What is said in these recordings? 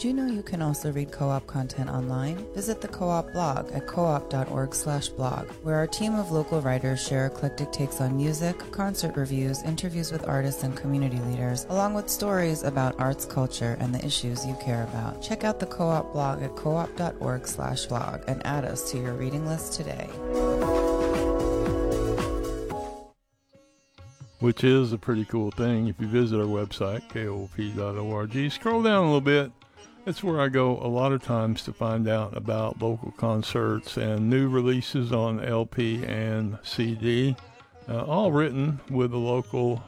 Did you know you can also read co-op content online? Visit the Co-op blog at coop.org/blog, where our team of local writers share eclectic takes on music, concert reviews, interviews with artists and community leaders, along with stories about arts, culture, and the issues you care about. Check out the Co-op blog at coop.org/blog and add us to your reading list today. Which is a pretty cool thing. If you visit our website, koop.org, scroll down a little bit. That's where I go a lot of times to find out about local concerts and new releases on LP and CD, all written with a local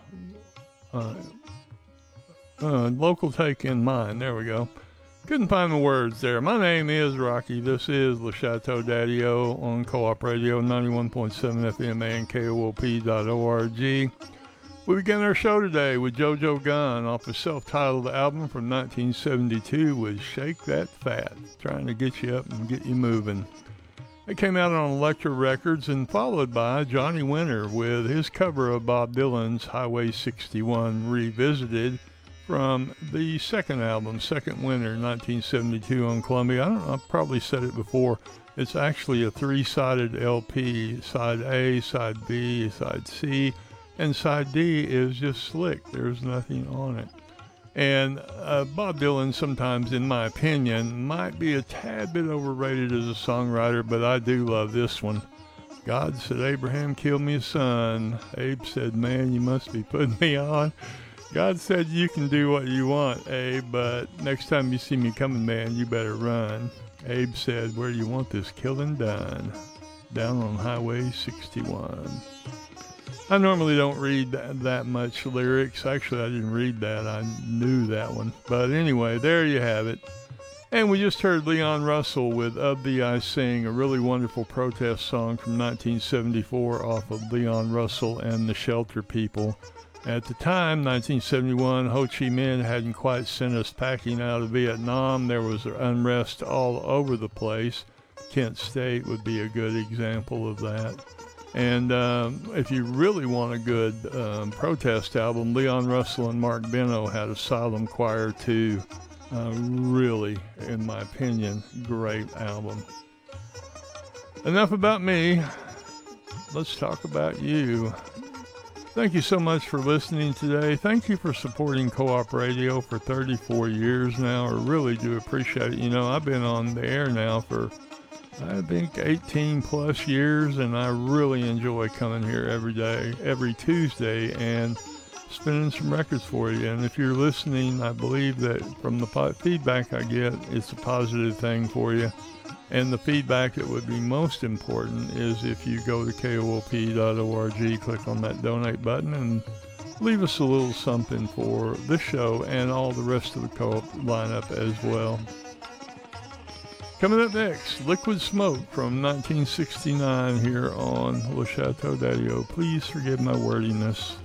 take in mind. There we go. Couldn't find the words there. My name is Rocky. This is Le Chateau Daddy-O on Co-op Radio 91.7 FM and koop.org. We begin our show today with JoJo Gunn off a self-titled album from 1972 with Shake That Fat, trying to get you up and get you moving. It came out on Elektra Records and followed by Johnny Winter with his cover of Bob Dylan's Highway 61 Revisited from the second album, Second Winter, 1972 on Columbia. I don't know, I've probably said it before. It's actually a three-sided LP, side A, side B, side C. And side D is just slick. There's nothing on it. And Bob Dylan sometimes, in my opinion, might be a tad bit overrated as a songwriter, but I do love this one. God said, Abraham killed me a son. Abe said, man, you must be putting me on. God said, you can do what you want, Abe, but next time you see me coming, man, you better run. Abe said, where do you want this killing done? Down on Highway 61. I normally don't read that much lyrics. Actually, I didn't read that. I knew that one. But anyway, there you have it. And we just heard Leon Russell with Of Thee I Sing, a really wonderful protest song from 1974 off of Leon Russell and the Shelter People. At the time, 1971, Ho Chi Minh hadn't quite sent us packing out of Vietnam. There was unrest all over the place. Kent State would be a good example of that. And if you really want a good protest album, Leon Russell and Mark Beno had Asylum Choir too. Really, in my opinion, great album. Enough about me. Let's talk about you. Thank you so much for listening today. Thank you for supporting Co-op Radio for 34 years now. I really do appreciate it. You know, I've been on the air now for I think 18 plus years, and I really enjoy coming here every day, every Tuesday, and spinning some records for you. And if you're listening, I believe that from the feedback I get, it's a positive thing for you. And the feedback that would be most important is if you go to koop.org, click on that donate button, and leave us a little something for this show and all the rest of the Co-op lineup as well. Coming up next, Liquid Smoke from 1969 here on Le Chateau Daddy-O. Please forgive my wordiness.